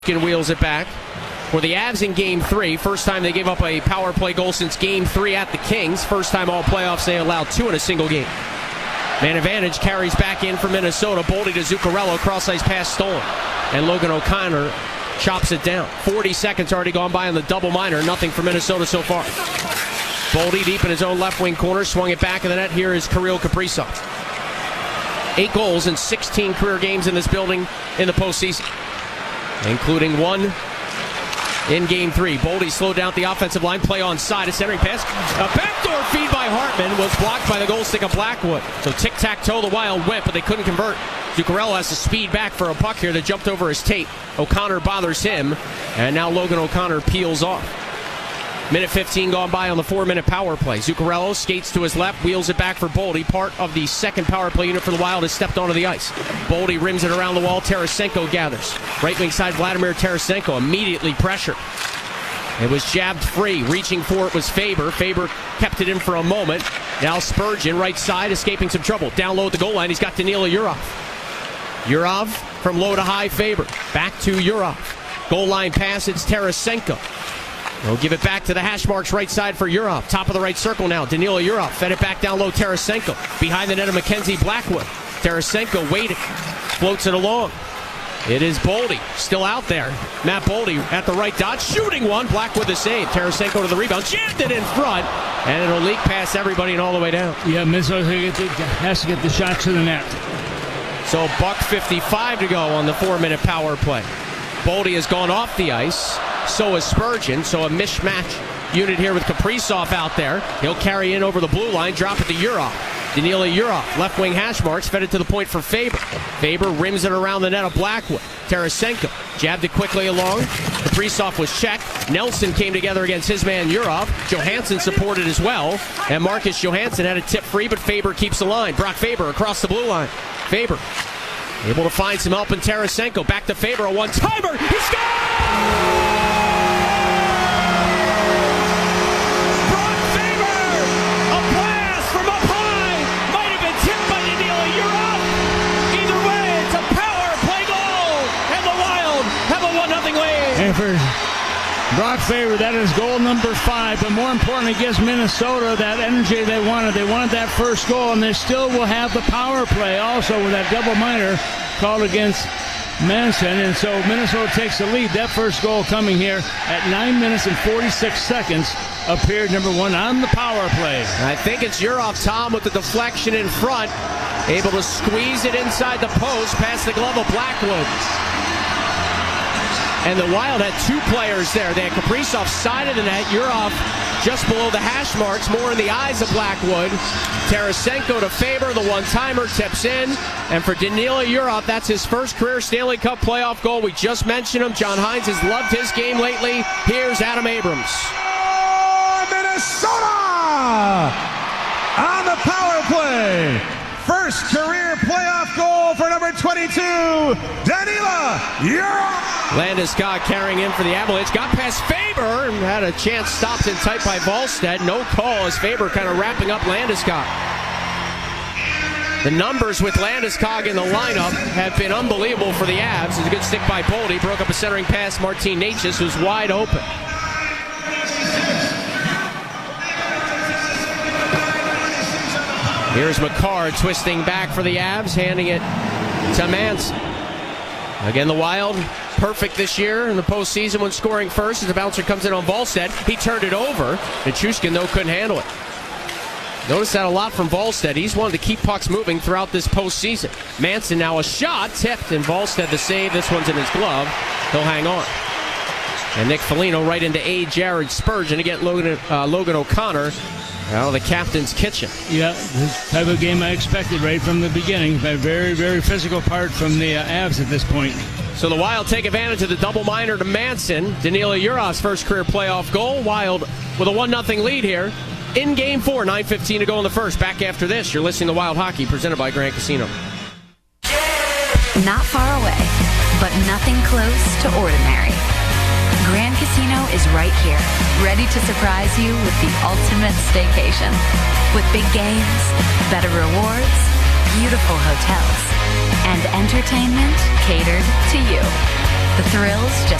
Wheels it back for the Avs in Game 3. First time they gave up a power play goal since Game 3 at the Kings. First time all playoffs they allowed 2 in a single game. Man advantage carries back in for Minnesota. Boldy to Zuccarello. Cross-ice pass stolen. And Logan O'Connor chops it down. 40 seconds already gone by on the double minor. Nothing for Minnesota so far. Boldy deep in his own left wing corner. Swung it back in the net. Here is Kirill Kaprizov. 8 goals in 16 career games in this building in the postseason, including 1 in Game 3. Boldy slowed down the offensive line. Play on side. A centering pass. A backdoor feed by Hartman was blocked by the goal stick of Blackwood. So tic-tac-toe, the Wild went, but they couldn't convert. Zuccarello has to speed back for a puck here that jumped over his tape. O'Connor bothers him, and now Logan O'Connor peels off. Minute 15 gone by on the 4-minute power play. Zuccarello skates to his left, wheels it back for Boldy. Part of the second power play unit for the Wild has stepped onto the ice. Boldy rims it around the wall. Tarasenko gathers. Right wing side, Vladimir Tarasenko immediately pressured. It was jabbed free. Reaching for it was Faber. Faber kept it in for a moment. Now Spurgeon, right side, escaping some trouble. Down low at the goal line, he's got Danila Yurov. Yurov from low to high, Faber. Back to Yurov. Goal line pass, it's Tarasenko. They'll give it back to the hash marks right side for Yurov. Top of the right circle now. Danila Yurov fed it back down low. Tarasenko behind the net of Mackenzie Blackwood. Tarasenko waiting. Floats it along. It is Boldy still out there. Matt Boldy at the right dot. Shooting one. Blackwood the save. Tarasenko to the rebound. Jammed it in front. And it'll leak past everybody and all the way down. Yeah, Minnesota has to get the shot to the net. So $1:55 to go on the 4-minute power play. Boldy has gone off the ice. So is Spurgeon. So a mismatch unit here with Kaprizov out there. He'll carry in over the blue line. Drop it to Yurov. Danila Yurov, left wing hash marks, fed it to the point for Faber. Faber rims it around the net of Blackwood. Tarasenko jabbed it quickly along. Kaprizov was checked. Nelson came together against his man Yurov. Johansson supported as well. And Marcus Johansson had a tip free, but Faber keeps the line. Brock Faber across the blue line. Faber able to find some help in Tarasenko. Back to Faber, a one-timer. He scores! And for Brock Faber, that is goal number 5. But more importantly, it gives Minnesota that energy they wanted. They wanted that first goal, and they still will have the power play also with that double minor called against Manson. And so Minnesota takes the lead. That first goal coming here at 9 minutes and 46 seconds appeared number 1 on the power play. I think it's Yurov, Tom, with the deflection in front. Able to squeeze it inside the post past the glove of Blackwood. And the Wild had 2 players there. They had Kaprizov side of the net, Yurov just below the hash marks, more in the eyes of Blackwood. Tarasenko to Faber, the one-timer tips in. And for Danila Yurov, that's his first career Stanley Cup playoff goal. We just mentioned him. John Hines has loved his game lately. Here's Adam Abrams. Oh, Minnesota on the power play. First career playoff goal for number 22, Danila Yurov. Landeskog carrying in for the Avalanche. Got past Faber and had a chance stopped in tight by Wallstedt. No call as Faber kind of wrapping up Landeskog. The numbers with Landeskog in the lineup have been unbelievable for the Avs. It's a good stick by Boldy. Broke up a centering pass. Martin Necas, who's wide open. Here's McCarr twisting back for the Avs, handing it to Manson. Again, the Wild, perfect this year in the postseason when scoring first as the bouncer comes in on Wallstedt. He turned it over, and Chushkin, though, couldn't handle it. Notice that a lot from Wallstedt. He's wanted to keep pucks moving throughout this postseason. Manson now a shot, tipped, and Wallstedt the save. This one's in his glove. He'll hang on. And Nick Foligno right into A. Jared Spurgeon to get Logan O'Connor out of the captain's kitchen. Yeah, this type of game I expected right from the beginning. A very, very physical part from the Avs at this point. So the Wild take advantage of the double minor to Manson. Danila Yurov's first career playoff goal. Wild with a 1-0 lead here in Game 4. 9:15 to go in the first. Back after this, you're listening to Wild Hockey, presented by Grand Casino. Not far away, but nothing close to ordinary. Grand Casino is right here, ready to surprise you with the ultimate staycation. With big games, better rewards, beautiful hotels, and entertainment catered to you. The thrills just